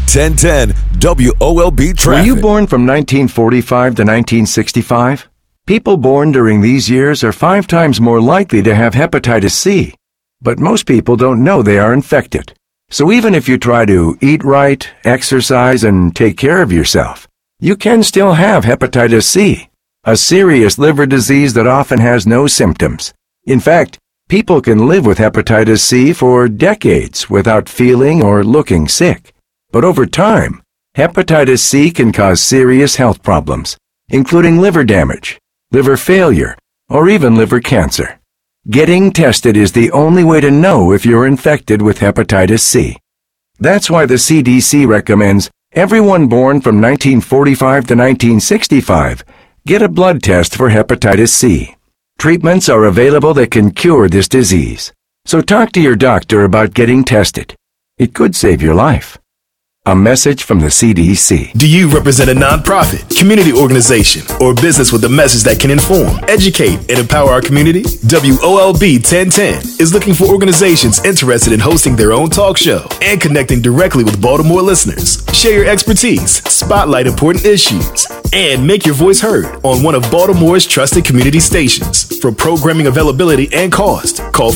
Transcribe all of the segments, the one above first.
1010 WOLB Traffic. Were you born from 1945 to 1965? People born during these years are 5 times more likely to have hepatitis C. But most people don't know they are infected. So even if you try to eat right, exercise, and take care of yourself, you can still have hepatitis C, a serious liver disease that often has no symptoms. In fact, people can live with hepatitis C for decades without feeling or looking sick. But over time, hepatitis C can cause serious health problems, including liver damage, liver failure, or even liver cancer. Getting tested is the only way to know if you're infected with hepatitis C. That's why the CDC recommends everyone born from 1945 to 1965 get a blood test for hepatitis C. Treatments are available that can cure this disease. So talk to your doctor about getting tested. It could save your life. A message from the CDC. Do you represent a nonprofit, community organization, or business with a message that can inform, educate, and empower our community? WOLB 1010 is looking for organizations interested in hosting their own talk show and connecting directly with Baltimore listeners. Share your expertise, spotlight important issues, and make your voice heard on one of Baltimore's trusted community stations. For programming availability and cost, call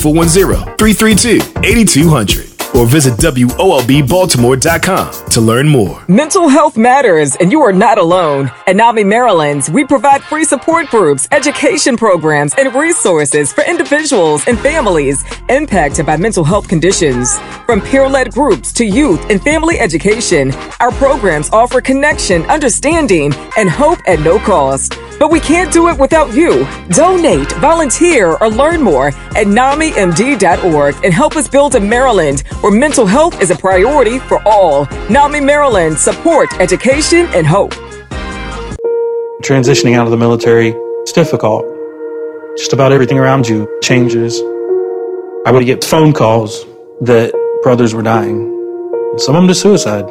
410-332-8200. Or visit WOLBbaltimore.com to learn more. Mental health matters, and you are not alone. At NAMI Maryland, we provide free support groups, education programs, and resources for individuals and families impacted by mental health conditions. From peer-led groups to youth and family education, our programs offer connection, understanding, and hope at no cost. But we can't do it without you. Donate, volunteer, or learn more at NAMIMD.org and help us build a Maryland where mental health is a priority for all. NAMI Maryland, support, education, and hope. Transitioning out of the military is difficult. Just about everything around you changes. I would get phone calls that brothers were dying, some of them to suicide.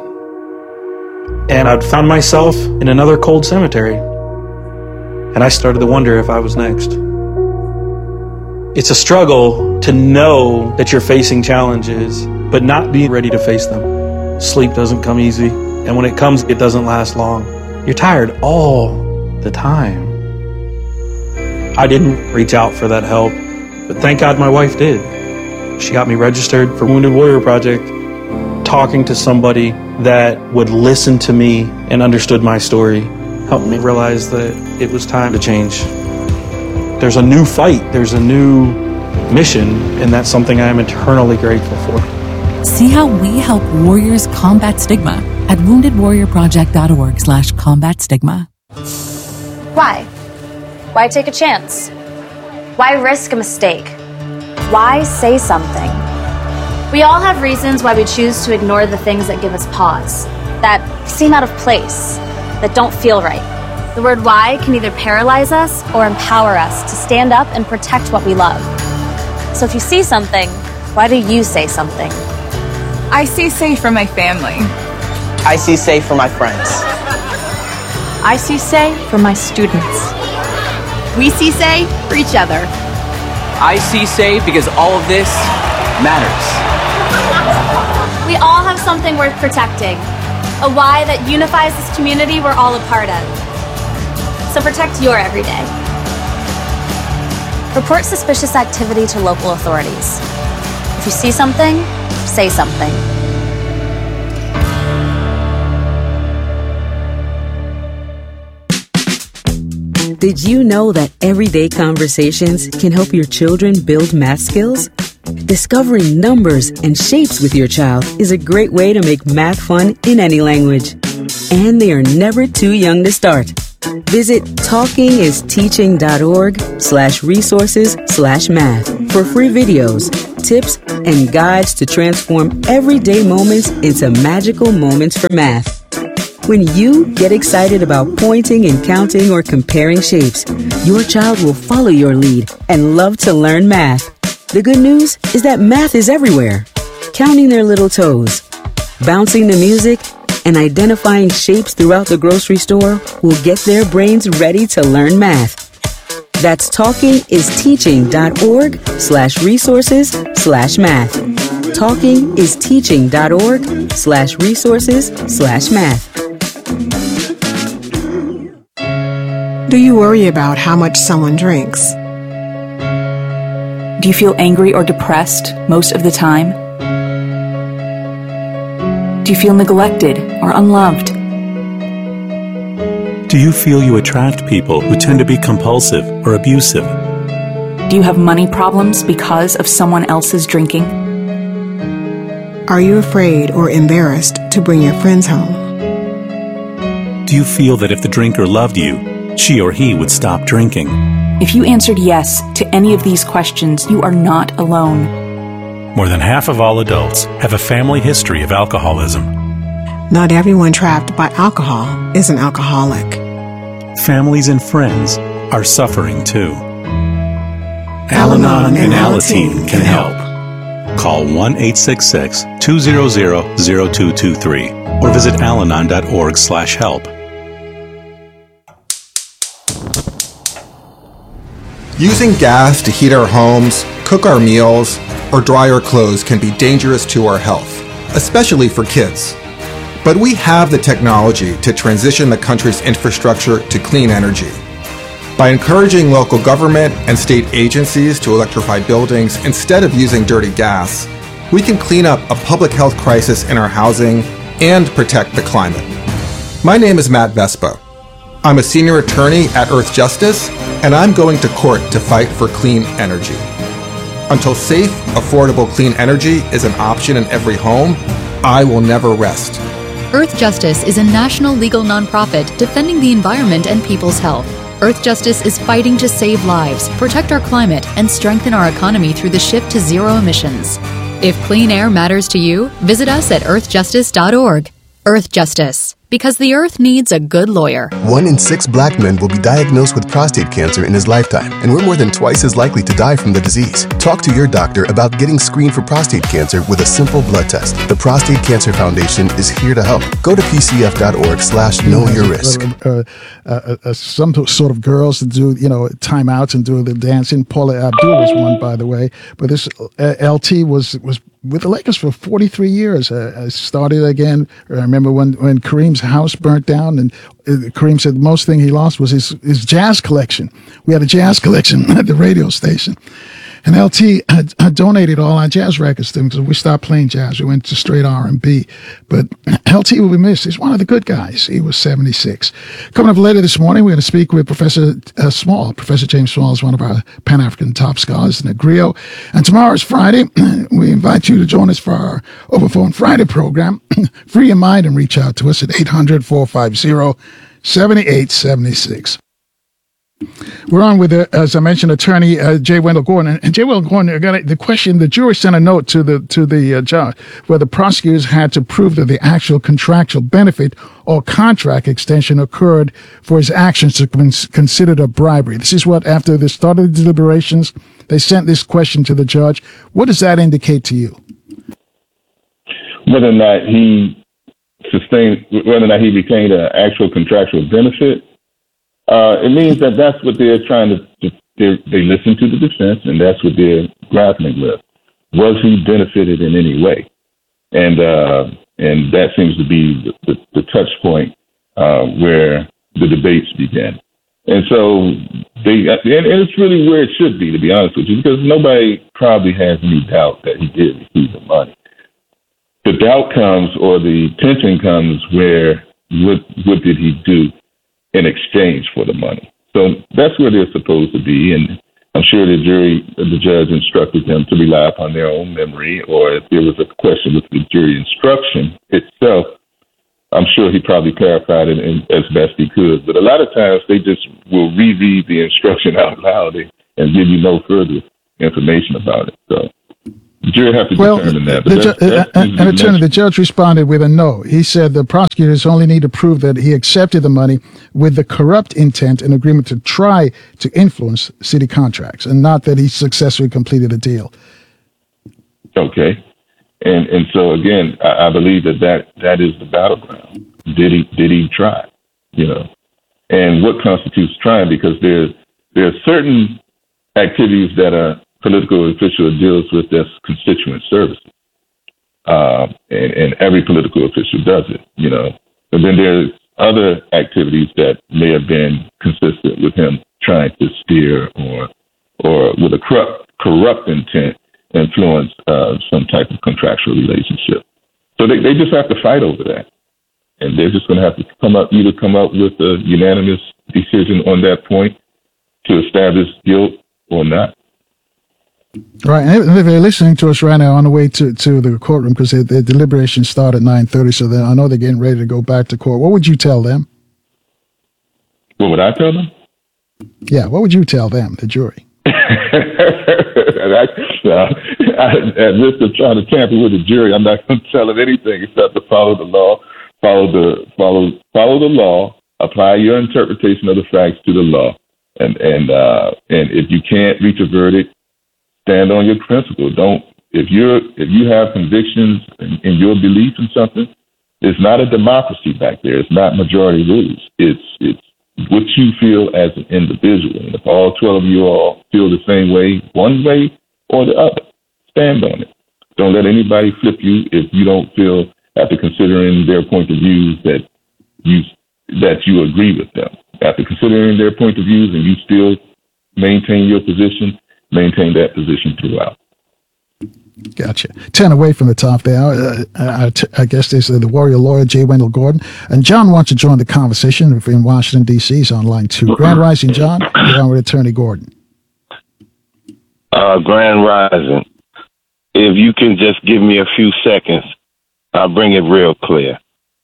And I'd found myself in another cold cemetery. And I started to wonder if I was next. It's a struggle to know that you're facing challenges, but not be ready to face them. Sleep doesn't come easy, and when it comes, it doesn't last long. You're tired all the time. I didn't reach out for that help, but thank God my wife did. She got me registered for Wounded Warrior Project. Talking to somebody that would listen to me and understood my story helped me realize that it was time to change. There's a new fight, there's a new mission, and that's something I am eternally grateful for. See how we help warriors combat stigma at woundedwarriorproject.org/combatstigma. Why? Why take a chance? Why risk a mistake? Why say something? We all have reasons why we choose to ignore the things that give us pause, that seem out of place, that don't feel right. The word why can either paralyze us or empower us to stand up and protect what we love. So if you see something, why do you say something? I see safe for my family. I see safe for my friends. I see say for my students. We see say for each other. I see say because all of this matters. We all have something worth protecting. A why that unifies this community we're all a part of. So protect your everyday. Report suspicious activity to local authorities. If you see something, say something. Did you know that everyday conversations can help your children build math skills? Discovering numbers and shapes with your child is a great way to make math fun in any language. And they are never too young to start. Visit talkingisteaching.org/resources/math for free videos, tips, and guides to transform everyday moments into magical moments for math. When you get excited about pointing and counting or comparing shapes, your child will follow your lead and love to learn math. The good news is that math is everywhere. Counting their little toes, bouncing the music, and identifying shapes throughout the grocery store will get their brains ready to learn math. That's talkingisteaching.org/resources/math. talkingisteaching.org/resources/math. Do you worry about how much someone drinks? Do you feel angry or depressed most of the time? Do you feel neglected or unloved? Do you feel you attract people who tend to be compulsive or abusive? Do you have money problems because of someone else's drinking? Are you afraid or embarrassed to bring your friends home? Do you feel that if the drinker loved you, she or he would stop drinking? If you answered yes to any of these questions, you are not alone. More than half of all adults have a family history of alcoholism. Not everyone trapped by alcohol is an alcoholic. Families and friends are suffering too. Al-Anon and Alateen can help. Call 1-866-200-0223 or visit alanon.org/help. Using gas to heat our homes, cook our meals, or dry our clothes can be dangerous to our health, especially for kids. But we have the technology to transition the country's infrastructure to clean energy. By encouraging local government and state agencies to electrify buildings instead of using dirty gas, we can clean up a public health crisis in our housing and protect the climate. My name is Matt Vespa. I'm a senior attorney at Earth Justice, and I'm going to court to fight for clean energy. Until safe, affordable clean energy is an option in every home, I will never rest. Earth Justice is a national legal nonprofit defending the environment and people's health. Earth Justice is fighting to save lives, protect our climate, and strengthen our economy through the shift to zero emissions. If clean air matters to you, visit us at earthjustice.org. Earth Justice, because the earth needs a good lawyer. 1 in 6 black men will be diagnosed with prostate cancer in his lifetime, and we're more than twice as likely to die from the disease. Talk to your doctor about getting screened for prostate cancer with a simple blood test. The Prostate Cancer Foundation is here to help. Go to pcf.org/knowyourrisk. Some sort of girls that do, timeouts and do the dancing. Paula Abdul was one, by the way. But this LT was with the Lakers for 43 years. Started again. I remember when Kareem's house burnt down, and Kareem said the most thing he lost was his jazz collection. We had a jazz collection at the radio station. And LT donated all our jazz records to him because we stopped playing jazz. We went to straight R&B. But LT will be missed. He's one of the good guys. He was 76. Coming up later this morning, we're going to speak with Professor Small. Professor James Small is one of our Pan-African top scholars in the griot. And tomorrow is Friday. We invite you to join us for our Overphone Friday program. Free your mind and reach out to us at 800-450-7876. We're on with, as I mentioned, attorney J. Wendell Gordon. And J. Wendell Gordon, the question, the jury sent a note to the judge where the prosecutors had to prove that the actual contractual benefit or contract extension occurred for his actions to be considered a bribery. This is what, after the start of the deliberations, they sent this question to the judge. What does that indicate to you? Whether or not he retained an actual contractual benefit. It means that that's what they're trying to, they listen to the defense, and that's what they're grappling with. Was he benefited in any way? And that seems to be the touch point where the debates begin. And so and it's really where it should be, to be honest with you, because nobody probably has any doubt that he did receive the money. The doubt comes, or the tension comes, where what did he do in exchange for the money? So that's where they're supposed to be. And I'm sure the judge instructed them to rely upon their own memory, or if there was a question with the jury instruction itself, I'm sure he probably clarified it as best he could. But a lot of times they just will reread the instruction out loud and give you no further information about it. So the jury have to determine that. The judge responded with a no. He said the prosecutors only need to prove that he accepted the money with the corrupt intent and agreement to try to influence city contracts, and not that he successfully completed a deal. Okay. And so again, I believe that is the battleground. Did he try? And what constitutes trying? Because there are certain activities that a political official deals with as constituent services. and every political official does it, you know. But then there's other activities that may have been consistent with him trying to steer or with a corrupt intent influence some type of contractual relationship. So they just have to fight over that. And they're just going to have to come up with a unanimous decision on that point to establish guilt or not. Right, and if they're listening to us right now on the way to the courtroom, because the deliberations start at 9:30, so I know they're getting ready to go back to court. What would you tell them? What would I tell them? Yeah, what would you tell them, the jury? At risk of trying to tamper with the jury, I'm not going to tell them anything except to follow the law, follow the law, apply your interpretation of the facts to the law, and if you can't reach a verdict, stand on your principle. If you have convictions in your belief in something, it's not a democracy back there. It's not majority rules. It's what you feel as an individual. And if all 12 of you all feel the same way, one way or the other, stand on it. Don't let anybody flip you if you don't feel, after considering their point of views, that you agree with them. After considering their point of views and you still maintain your position, maintain that position throughout. Gotcha. 10 away from the top there. I guess there's the warrior lawyer, J. Wendell Gordon. And John wants to join the conversation in Washington, D.C. He's on line 2. Grand Rising, John. You're on with Attorney Gordon. Grand Rising. If you can just give me a few seconds, I'll bring it real clear.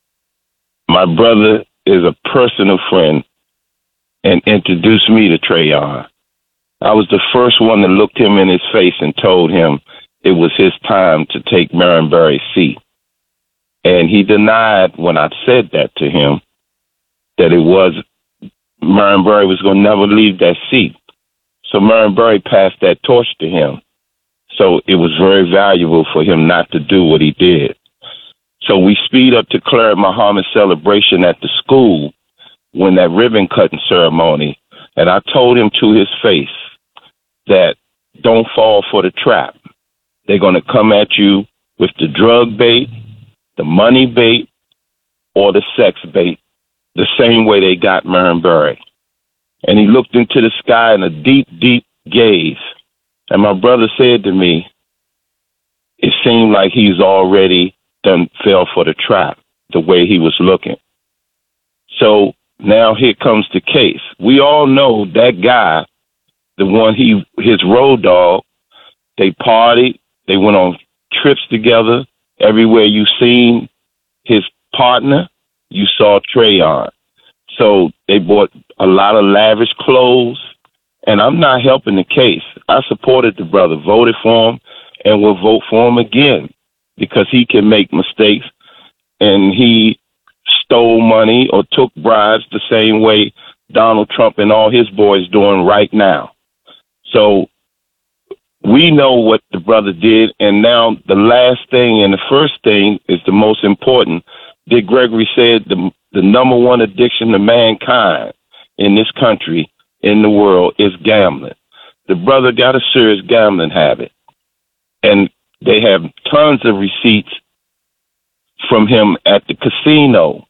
My brother is a personal friend and introduced me to Trayon. I was the first one that looked him in his face and told him it was his time to take Marion seat. And he denied when I said that to him, that Marion was going to never leave that seat. So Marion passed that torch to him. So it was very valuable for him not to do what he did. So we speed up to Claret Muhammad celebration at the school when that ribbon cutting ceremony. And I told him to his face that don't fall for the trap. They're going to come at you with the drug bait, the money bait, or the sex bait, the same way they got Marion. And he looked into the sky in a deep, deep gaze. And my brother said to me, it seemed like he's already done fell for the trap, the way he was looking. So now here comes the case. We all know that guy, the one his road dog, they partied, they went on trips together. Everywhere you seen his partner, you saw Trayon. So they bought a lot of lavish clothes, and I'm not helping the case. I supported the brother, voted for him, and will vote for him again because he can make mistakes, and he stole money or took bribes the same way Donald Trump and all his boys doing right now. So we know what the brother did, and now the last thing and the first thing is the most important. Dick Gregory said the number one addiction to mankind in this country, in the world, is gambling. The brother got a serious gambling habit, and they have tons of receipts from him at the casino,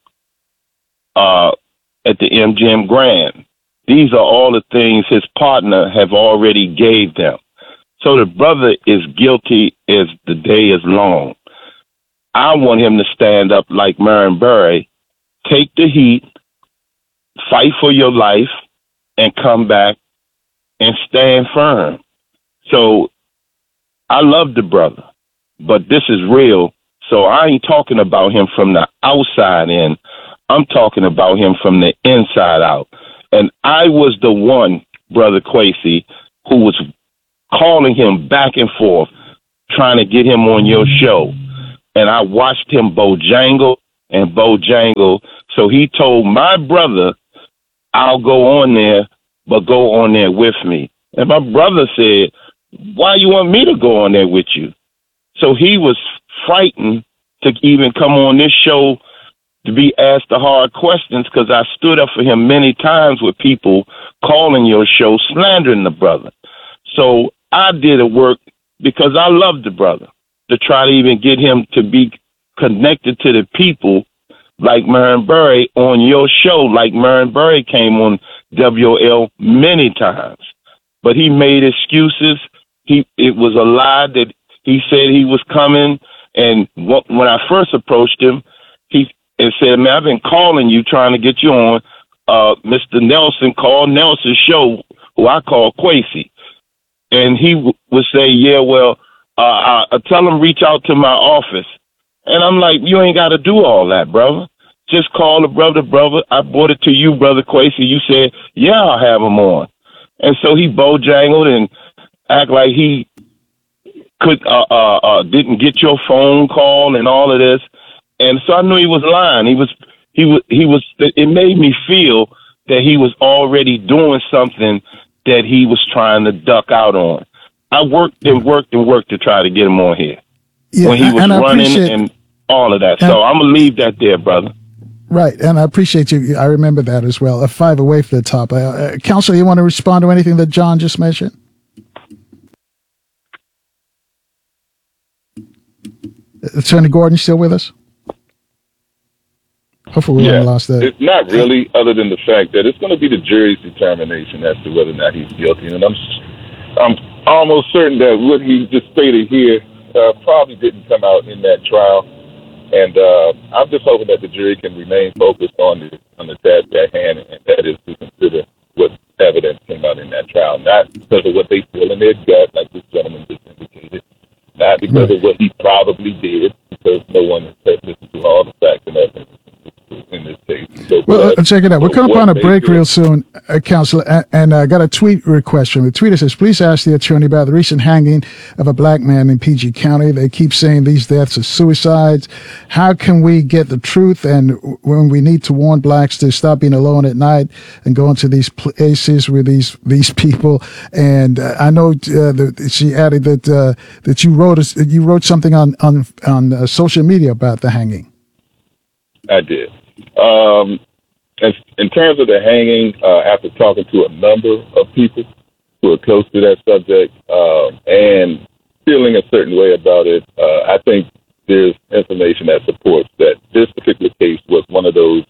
at the MGM Grand. These are all the things his partner have already gave them. So the brother is guilty as the day is long. I want him to stand up like Marion, take the heat, fight for your life, and come back and stand firm. So I love the brother, but this is real. So I ain't talking about him from the outside in. I'm talking about him from the inside out. And I was the one, Brother Kwesi, who was calling him back and forth, trying to get him on your show. And I watched him Bojangle. So he told my brother, I'll go on there, but go on there with me. And my brother said, why you want me to go on there with you? So he was frightened to even come on this show to be asked the hard questions, because I stood up for him many times with people calling your show, slandering the brother. So I did a work because I love the brother. to try to even get him to be connected to the people like Marion Barry on your show, like Marion Barry came on WOL many times. But he made excuses. It was a lie that he said he was coming. And when I first approached him, he said, man, I've been calling you, trying to get you on. Mr. Nelson called Nelson's show, who I call Quasi. And he would say, yeah, well, tell him reach out to my office. And I'm like, you ain't got to do all that, brother. Just call the brother. I brought it to you, Brother Quasi. You said, yeah, I'll have him on. And so he bojangled and act like he could didn't get your phone call and all of this. And so I knew he was lying. It made me feel that he was already doing something that he was trying to duck out on. I worked to try to get him on here when he was running and all of that. So I'm going to leave that there, brother. Right, and I appreciate you. I remember that as well. 5 away from the top. Counselor, you want to respond to anything that John just mentioned? Attorney Gordon, you still with us? Hopefully we haven't lost that. It's not really, other than the fact that it's going to be the jury's determination as to whether or not he's guilty. And I'm almost certain that what he just stated here probably didn't come out in that trial. And I'm just hoping that the jury can remain focused on the task at hand, and that is to consider what evidence came out in that trial, not because of what they feel in their gut, like this gentleman just indicated, not because of what he probably did, because no one has listened to all the facts and evidence in this case. So, well, check it out. We're coming up on a break real soon, Counselor, and I got a tweet request from the tweeter. Says, please ask the attorney about the recent hanging of a black man in PG County. They keep saying these deaths are suicides. How can we get the truth? And when we need to warn blacks to stop being alone at night and go into these places with these people. And I know she added that you wrote something on social media about the hanging. I did. In terms of the hanging, after talking to a number of people who are close to that subject and feeling a certain way about it, I think there's information that supports that this particular case was one of those,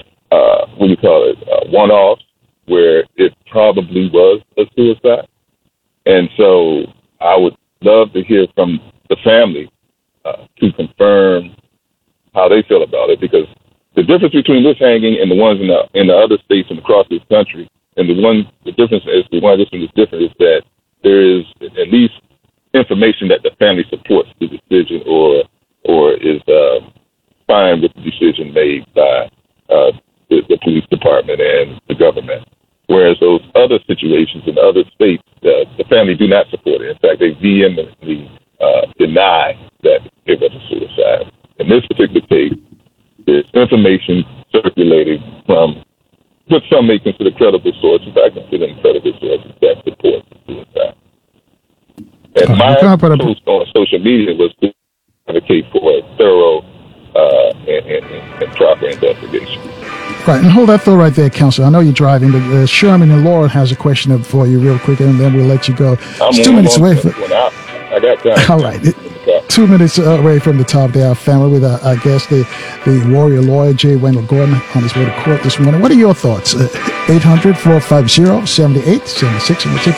one-offs, where it probably was a suicide. And so I would love to hear from the family to confirm how they feel about it, because the difference between this hanging and the ones in the other states and across this country, and the difference is the one this one is different, is that there is at least information that the family supports the decision or is fine with the decision made by the police department and the government. Whereas those other situations in other states, the family do not support it. In fact, they vehemently deny that it was a suicide. In this particular case, there's information circulating from what some may consider credible sources. I consider them credible sources that support suicide. And my post on social media was to advocate for a thorough and proper investigation. Right, and hold that thought right there, Counselor. I know you're driving, but Sherman and Laura has a question for you real quick, and then we'll let you go. It's 2 minutes away from... I got time. All right. 2 minutes away from the top of the hour, family, with our guest, the warrior lawyer, J. Wendell Gordon, on his way to court this morning. What are your thoughts? 800-450-7876, and we'll take